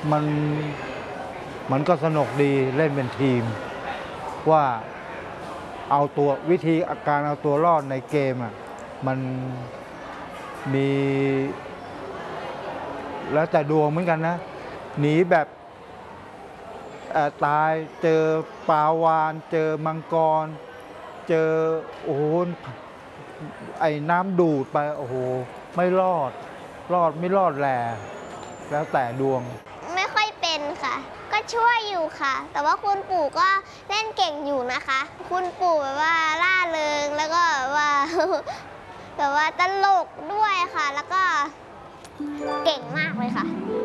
มันมันก็สนุกดีเล่นเป็นทีมว่าเอาตัววิธีการเอาตัวรอดในเกมอ่ะมันมีแล้วแต่ดวงเหมือนกันนะหนีแบบตายเจอปลาวาฬเจอมังกรเจอโอ้โหไอ้น้ำดูดไปโอ้โหไม่รอดไม่รอดแล้วแต่ดวงไม่ค่อยเป็นค่ะก็ช่วยอยู่ค่ะแต่ว่าคุณปู่ก็เล่นเก่งอยู่นะคะคุณปู่แบบว่าร่าเริงแล้วก็แบบว่า แบบว่าตลกด้วยค่ะแล้วก็เก่งมากเลยค่ะ